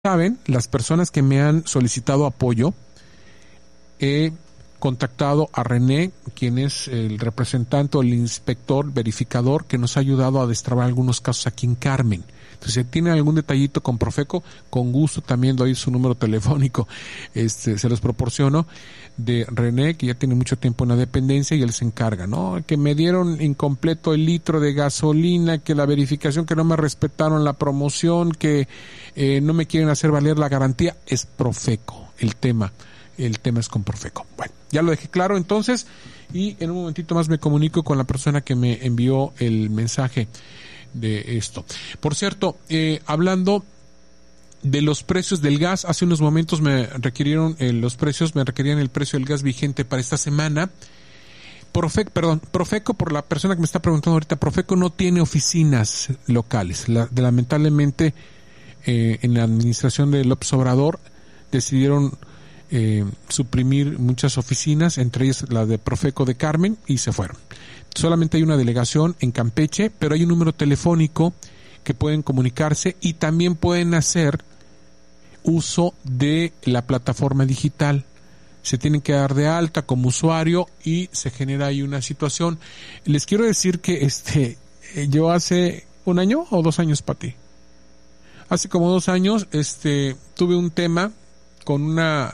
saben, las personas que me han solicitado apoyo, he contactado a René, quien es el representante o el inspector verificador que nos ha ayudado a destrabar algunos casos aquí en Carmen. Entonces, si tienen algún detallito con Profeco, con gusto también doy su número telefónico, se los proporciono, de René, que ya tiene mucho tiempo en la dependencia y él se encarga, ¿no? Que me dieron incompleto el litro de gasolina, que la verificación, que no me respetaron la promoción, que no me quieren hacer valer la garantía, es Profeco el tema es con Profeco. Bueno, ya lo dejé claro entonces, y en un momentito más me comunico con la persona que me envió el mensaje de esto. Por cierto, hablando de los precios del gas, hace unos momentos me requirieron requerían el precio del gas vigente para esta semana. Profeco, por la persona que me está preguntando ahorita, Profeco no tiene oficinas locales. Lamentablemente, en la administración de López Obrador decidieron suprimir muchas oficinas, entre ellas la de Profeco de Carmen, y se fueron. Solamente hay una delegación en Campeche, pero hay un número telefónico que pueden comunicarse y también pueden hacer uso de la plataforma digital. Se tienen que dar de alta como usuario y se genera ahí una situación. Les quiero decir que yo hace un año o 2 años, Pati, hace como 2 años, tuve un tema con una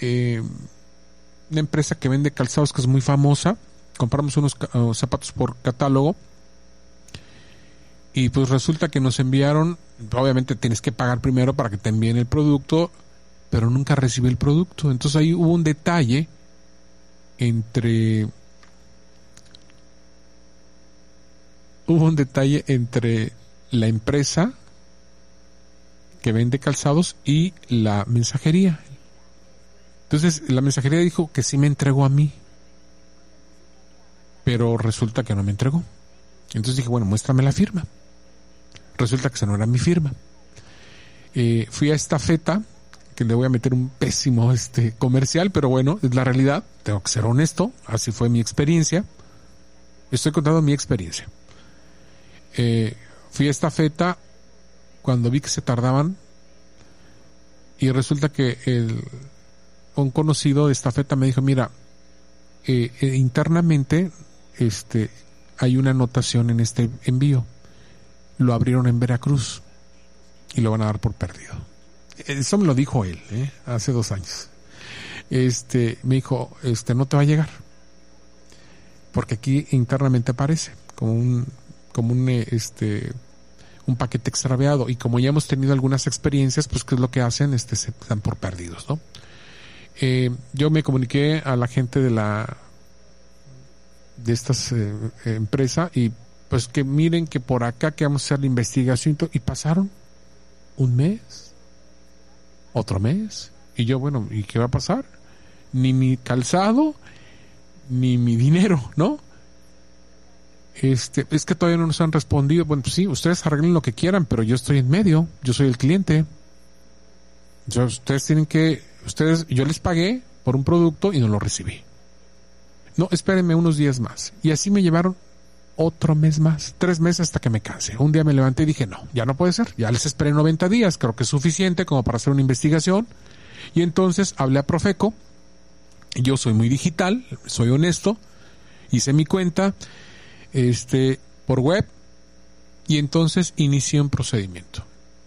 empresa que vende calzados que es muy famosa. Compramos unos zapatos por catálogo y pues resulta que nos enviaron, obviamente tienes que pagar primero para que te envíen el producto, pero nunca recibí el producto. Entonces ahí hubo un detalle entre la empresa que vende calzados y la mensajería. Entonces la mensajería dijo que sí me entregó a mí, pero resulta que no me entregó. Entonces dije, bueno, muéstrame la firma. Resulta que esa no era mi firma. Fui a Estafeta, que le voy a meter un pésimo comercial, pero bueno, es la realidad, tengo que ser honesto, así fue mi experiencia. Estoy contando mi experiencia. Fui a Estafeta cuando vi que se tardaban y resulta que un conocido de Estafeta me dijo, mira, internamente hay una anotación en este envío, lo abrieron en Veracruz y lo van a dar por perdido. Eso me lo dijo él, hace 2 años. Me dijo, no te va a llegar porque aquí internamente aparece como un paquete extraviado, y como ya hemos tenido algunas experiencias, pues qué es lo que hacen, se dan por perdidos, ¿no? Yo me comuniqué a la gente de estas empresa y pues que miren que por acá que vamos a hacer la investigación y pasaron 1 mes, otro mes, y yo, bueno, ¿y qué va a pasar? Ni mi calzado ni mi dinero, ¿no? Es que todavía no nos han respondido. Bueno, pues sí, ustedes arreglen lo que quieran, pero yo estoy en medio, yo soy el cliente. Ustedes yo les pagué por un producto y no lo recibí. No, espérenme unos días más. Y así me llevaron otro mes más, 3 meses, hasta que me cansé. Un día me levanté y dije, no, ya no puede ser. Ya les esperé 90 días, creo que es suficiente como para hacer una investigación. Y entonces hablé a Profeco. Yo soy muy digital, soy honesto. Hice mi cuenta, por web. Y entonces inicié un procedimiento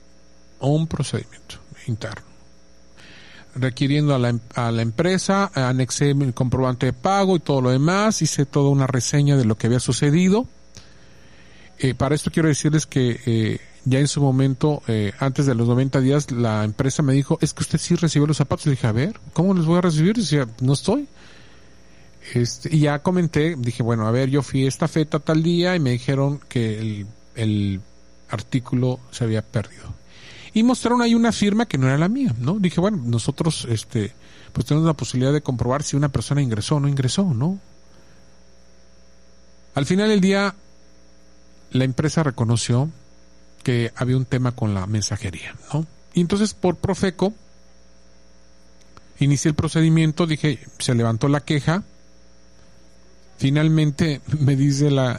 interno, requiriendo a la empresa, anexé el comprobante de pago y todo lo demás, hice toda una reseña de lo que había sucedido. Para esto quiero decirles que ya en su momento, antes de los 90 días, la empresa me dijo, es que usted sí recibió los zapatos. Le dije, a ver, ¿cómo los voy a recibir? Decía, no estoy. Y ya comenté, dije, bueno, a ver, yo fui a Estafeta tal día y me dijeron que el artículo se había perdido. Y mostraron ahí una firma que no era la mía, ¿no? Dije, bueno, nosotros, pues tenemos la posibilidad de comprobar si una persona ingresó o no ingresó, ¿no? Al final del día, la empresa reconoció que había un tema con la mensajería, ¿no? Y entonces, por Profeco, inicié el procedimiento, dije, se levantó la queja. Finalmente, me dice la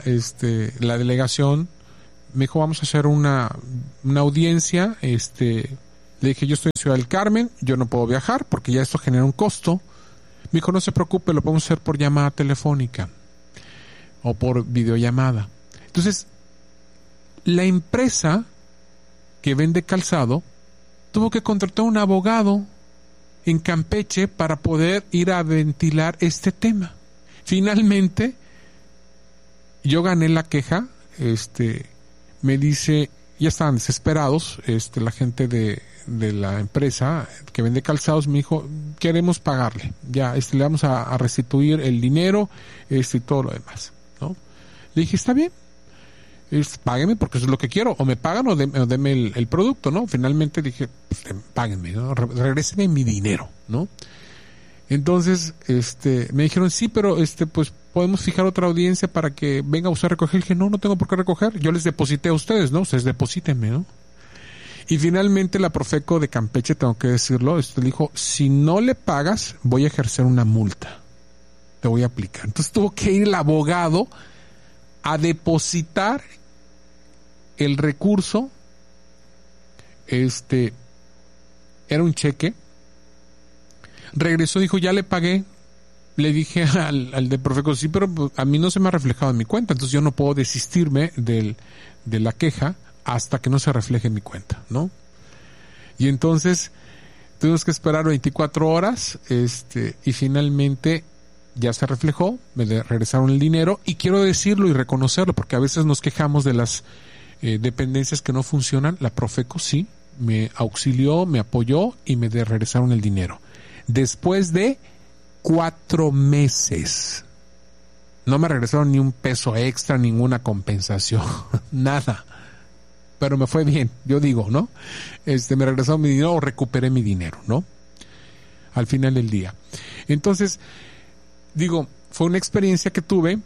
delegación, me dijo, vamos a hacer una audiencia, le Le dije, yo estoy en Ciudad del Carmen, yo no puedo viajar porque ya esto genera un costo. Me dijo, no se preocupe, lo podemos hacer por llamada telefónica o por videollamada. Entonces, la empresa que vende calzado tuvo que contratar un abogado en Campeche para poder ir a ventilar este tema. Finalmente, yo gané la queja, me dice, ya estaban desesperados, la gente de la empresa que vende calzados me dijo, queremos pagarle, ya, le vamos a restituir el dinero, y todo lo demás, ¿no? Le dije, está bien, págueme porque eso es lo que quiero, o me pagan o deme el producto, ¿no? Finalmente dije, pues, páguenme, ¿no? Regréseme mi dinero, ¿no? Entonces, me dijeron, sí, pero pues podemos fijar otra audiencia para que venga usted a recoger. Le dije, no tengo por qué recoger, yo les deposité a ustedes, ¿no? Ustedes deposítenme, ¿no? Y finalmente la Profeco de Campeche, tengo que decirlo, le dijo, si no le pagas, voy a ejercer una multa, te voy a aplicar. Entonces tuvo que ir el abogado a depositar el recurso, era un cheque, regresó, dijo, ya le pagué. Le dije al de Profeco, sí, pero a mí no se me ha reflejado en mi cuenta, entonces yo no puedo desistirme de la queja hasta que no se refleje en mi cuenta, ¿no? Y entonces tuvimos que esperar 24 horas, y finalmente ya se reflejó, me regresaron el dinero, y quiero decirlo y reconocerlo, porque a veces nos quejamos de las dependencias que no funcionan. La Profeco sí, me auxilió, me apoyó y me regresaron el dinero. Después de 4 meses. No me regresaron ni un peso extra, ninguna compensación, nada. Pero me fue bien, yo digo, ¿no? Me regresaron mi dinero o recuperé mi dinero, ¿no? Al final del día. Entonces, digo, fue una experiencia que tuve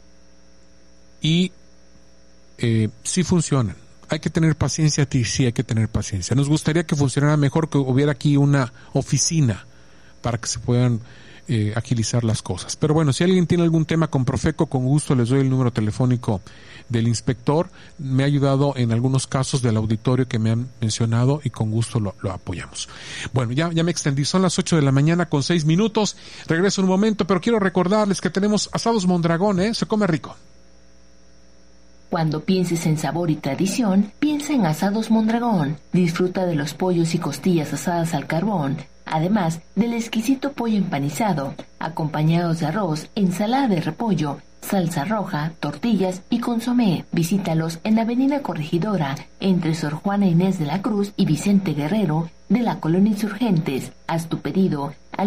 y sí funcionan. Hay que tener paciencia, sí hay que tener paciencia. Nos gustaría que funcionara mejor, que hubiera aquí una oficina para que se puedan agilizar las cosas. Pero bueno, si alguien tiene algún tema con Profeco, con gusto les doy el número telefónico del inspector. Me ha ayudado en algunos casos del auditorio que me han mencionado y con gusto lo apoyamos. Bueno, ya me extendí, son las 8 de la mañana con 6 minutos. Regreso en un momento, pero quiero recordarles que tenemos asados Mondragón, se come rico. Cuando pienses en sabor y tradición, piensa en Asados Mondragón. Disfruta de los pollos y costillas asadas al carbón, además del exquisito pollo empanizado, acompañados de arroz, ensalada de repollo, salsa roja, tortillas y consomé. Visítalos en Avenida Corregidora, entre Sor Juana Inés de la Cruz y Vicente Guerrero, de la Colonia Insurgentes. Haz tu pedido al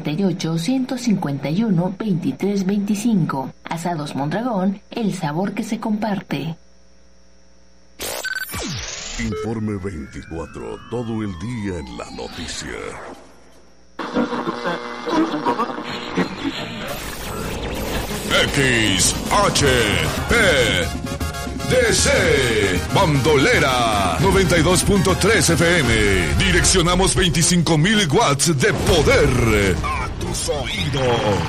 938-151-2325. Asados Mondragón, el sabor que se comparte. Informe 24, todo el día en la noticia. XHPDC Bandolera 92.3 FM. Direccionamos 25,000 watts de poder a tus oídos.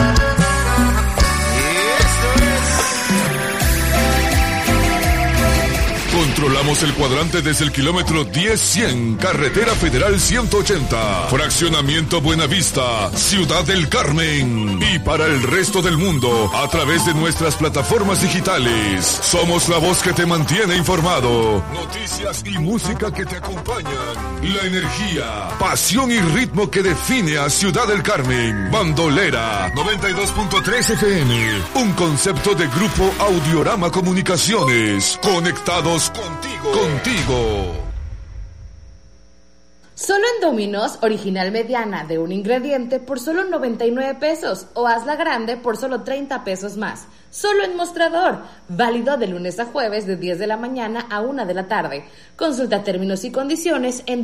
Controlamos el cuadrante desde el kilómetro 10-100, Carretera Federal 180, Fraccionamiento Buenavista, Ciudad del Carmen. Y para el resto del mundo, a través de nuestras plataformas digitales. Somos la voz que te mantiene informado. Noticias y música que te acompañan. La energía, pasión y ritmo que define a Ciudad del Carmen. Bandolera 92.3 FM. Un concepto de Grupo Audiorama Comunicaciones. Conectados contigo. Solo en Domino's, original mediana de un ingrediente por solo 99 pesos o hazla grande por solo 30 pesos más. Solo en Mostrador, válido de lunes a jueves de 10 de la mañana a 1 de la tarde. Consulta términos y condiciones en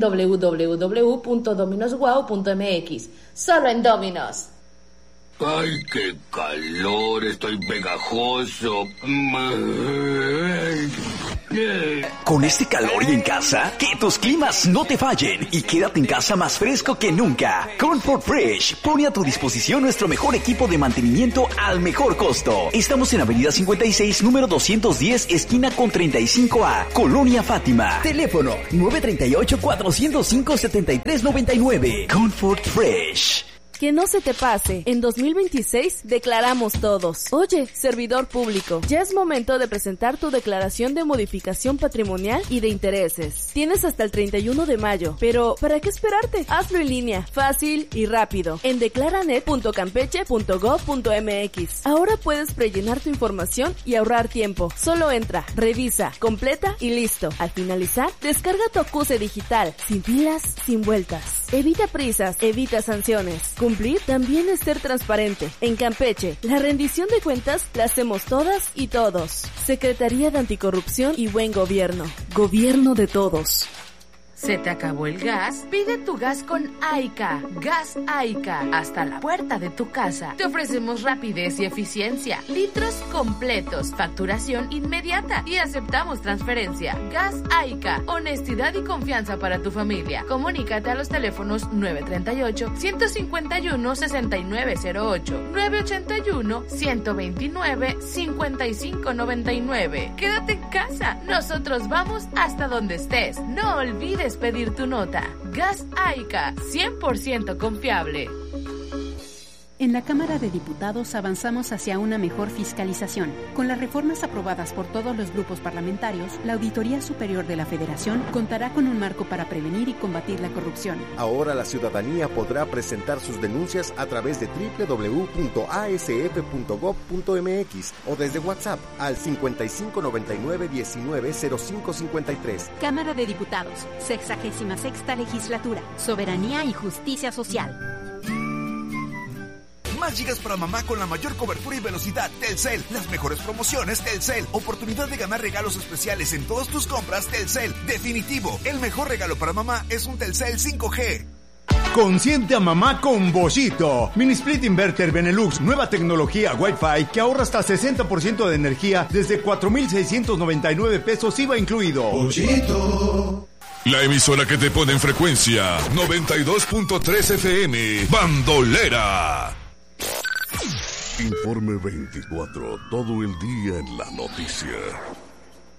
www.dominosguau.mx. Solo en Domino's. ¡Ay, qué calor! Estoy pegajoso. qué? Con este calor y en casa, que tus climas no te fallen y quédate en casa más fresco que nunca. Comfort Fresh pone a tu disposición nuestro mejor equipo de mantenimiento al mejor costo. Estamos en Avenida 56, número 210, esquina con 35A, Colonia Fátima. Teléfono 938-405-7399. Comfort Fresh. Que no se te pase, en 2026 declaramos todos. Oye, servidor público, ya es momento de presentar tu declaración de modificación patrimonial y de intereses. Tienes hasta el 31 de mayo, pero ¿para qué esperarte? Hazlo en línea, fácil y rápido, en declaranet.campeche.gov.mx. Ahora puedes prellenar tu información y ahorrar tiempo. Solo entra, revisa, completa y listo. Al finalizar, descarga tu acuse digital, sin filas, sin vueltas. Evita prisas, evita sanciones. Cumplir también es ser transparente. En Campeche, la rendición de cuentas la hacemos todas y todos. Secretaría de Anticorrupción y Buen Gobierno. Gobierno de todos. ¿Se te acabó el gas? Pide tu gas con Aica. Gas Aica. Hasta la puerta de tu casa. Te ofrecemos rapidez y eficiencia. Litros completos. Facturación inmediata. Y aceptamos transferencia. Gas Aica. Honestidad y confianza para tu familia. Comunícate a los teléfonos 938-151-6908. 981-129-5599. Quédate en casa. Nosotros vamos hasta donde estés. No olvides pedir tu nota. Gas Aica, 100% confiable. En la Cámara de Diputados avanzamos hacia una mejor fiscalización. Con las reformas aprobadas por todos los grupos parlamentarios, la Auditoría Superior de la Federación contará con un marco para prevenir y combatir la corrupción. Ahora la ciudadanía podrá presentar sus denuncias a través de www.asf.gov.mx o desde WhatsApp al 5599-190553. Cámara de Diputados, 66ª Legislatura, Soberanía y Justicia Social. Más gigas para mamá con la mayor cobertura y velocidad. Telcel. Las mejores promociones Telcel. Oportunidad de ganar regalos especiales en todas tus compras. Telcel. Definitivo. El mejor regalo para mamá es un Telcel 5G. Consiente a mamá con Bollito. Mini Split Inverter Benelux. Nueva tecnología Wi-Fi que ahorra hasta 60% de energía desde 4,699 pesos IVA incluido. Bollito. La emisora que te pone en frecuencia 92.3 FM. Bandolera. Informe 24, todo el día en la noticia.